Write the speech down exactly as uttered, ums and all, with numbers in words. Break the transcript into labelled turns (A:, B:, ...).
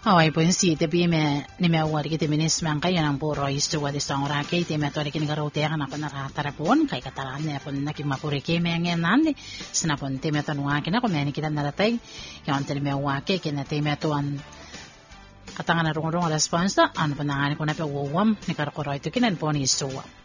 A: Awai pun si tapi me ni me awal kita minis mangkai yang puro istu wadi sangora ke te me tuari kini garau te kana pun rata pun kai katalan ne pun nak mapure ke me ngen nande senapun te me tanua kina ko me ni kita naratai yang te me wa ke kina te me tuan katangan rong-rong response ta an panangani ko na pe wawam ni kar ko itu kina pon istu